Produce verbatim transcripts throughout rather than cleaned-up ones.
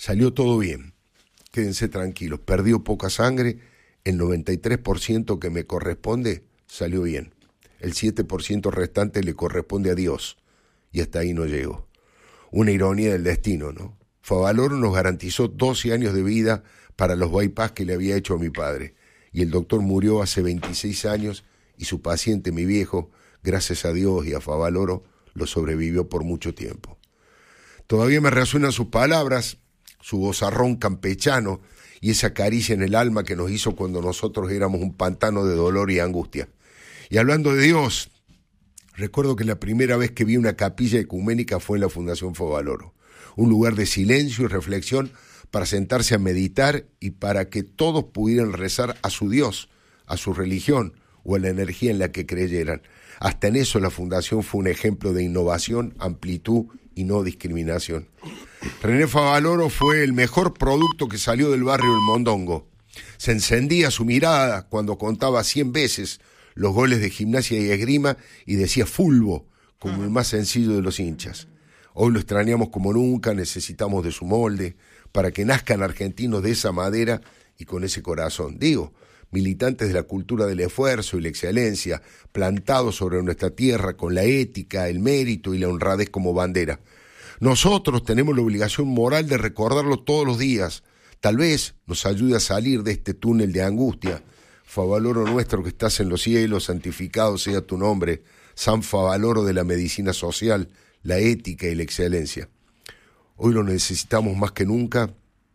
Salió todo bien, quédense tranquilos, perdió poca sangre, el noventa y tres por ciento que me corresponde salió bien, el siete por ciento restante le corresponde a Dios, y hasta ahí no llego. Una ironía del destino, ¿no? Favaloro nos garantizó doce años de vida para los bypass que le había hecho a mi padre, y el doctor murió hace veintiséis años, y su paciente, mi viejo, gracias a Dios y a Favaloro, lo sobrevivió por mucho tiempo. Todavía me resuenan sus palabras, su vozarrón campechano y esa caricia en el alma que nos hizo cuando nosotros éramos un pantano de dolor y angustia. Y hablando de Dios, recuerdo que la primera vez que vi una capilla ecuménica fue en la Fundación Favaloro, un lugar de silencio y reflexión para sentarse a meditar y para que todos pudieran rezar a su Dios, a su religión o a la energía en la que creyeran. Hasta en eso la Fundación fue un ejemplo de innovación, amplitud y no discriminación. René Favaloro fue el mejor producto que salió del barrio del Mondongo. Se encendía su mirada cuando contaba cien veces los goles de Gimnasia y Esgrima y decía fulbo, como el más sencillo de los hinchas. Hoy lo extrañamos como nunca, necesitamos de su molde para que nazcan argentinos de esa madera y con ese corazón. Digo, militantes de la cultura del esfuerzo y la excelencia, plantados sobre nuestra tierra con la ética, el mérito y la honradez como bandera. Nosotros tenemos la obligación moral de recordarlo todos los días. Tal vez nos ayude a salir de este túnel de angustia. Favaloro nuestro que estás en los cielos, santificado sea tu nombre. San Favaloro de la medicina social, la ética y la excelencia. Hoy lo necesitamos más que nunca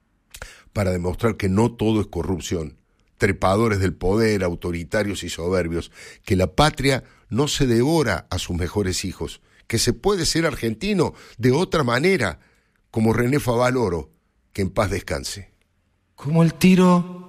para demostrar que no todo es corrupción. Trepadores del poder, autoritarios y soberbios, que la patria no se devora a sus mejores hijos, que se puede ser argentino de otra manera, como René Favaloro, que en paz descanse. Como el tiro